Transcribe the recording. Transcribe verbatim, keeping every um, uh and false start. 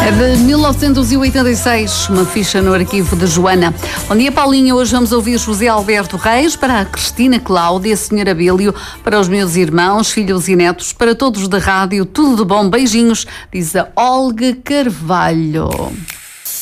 É de mil novecentos e oitenta e seis, uma ficha no arquivo de Joana. Bom dia, Paulinha. Hoje vamos ouvir José Alberto Reis, para a Cristina Cláudia, a senhora Bílio, para os meus irmãos, filhos e netos, para todos da rádio. Tudo de bom, beijinhos, diz a Olga Carvalho.